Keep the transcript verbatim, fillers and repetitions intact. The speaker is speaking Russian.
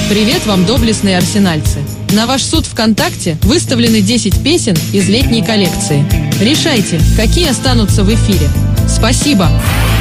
Привет вам, доблестные арсенальцы! На ваш суд ВКонтакте выставлены десять песен из летней коллекции. Решайте, какие останутся в эфире. Спасибо!